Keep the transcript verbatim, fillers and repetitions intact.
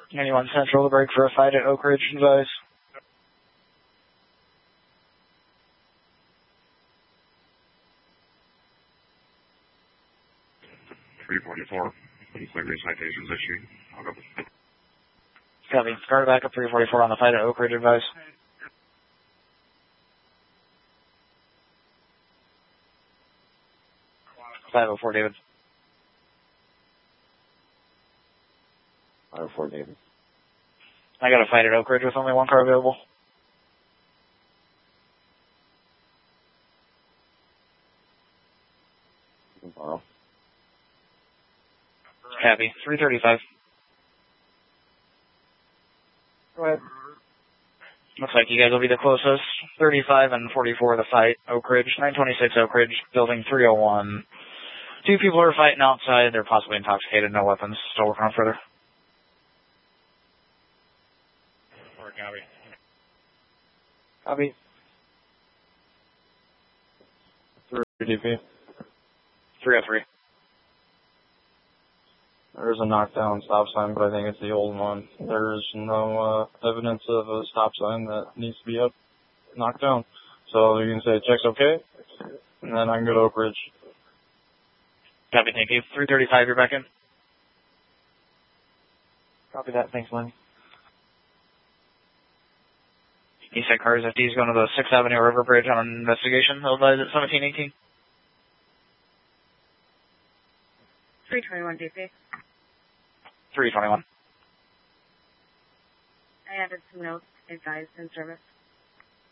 Anyone Central to break for a fight at Oak Ridge, advise. three forty-four. Clear citations issued. I'll go. Copy. Start back up three forty-four on the fight at Oak Ridge, advise. five oh four, David. five oh four, David. I got a fight at Oak Ridge with only one car available. Tomorrow. Copy. three thirty-five. Go ahead. Looks like you guys will be the closest. thirty-five and forty-four the fight. Oak Ridge. nine twenty-six Oak Ridge. Building three oh one. Two people are fighting outside. They're possibly intoxicated. No weapons. Still working on further. Or copy. Copy. three D P. three oh three. There's a knockdown stop sign, but I think it's the old one. There's no uh, evidence of a stop sign that needs to be up, knocked down. So you can say check's okay, and then I can go to Oak Ridge. Copy, thank you. three thirty-five, you're back in. Copy that, thanks, Lenny. Eastside Cars F D is going to the sixth Avenue River Bridge on an investigation. They'll advise at seventeen eighteen. three twenty-one D P. three twenty-one. I added some notes, advised in service.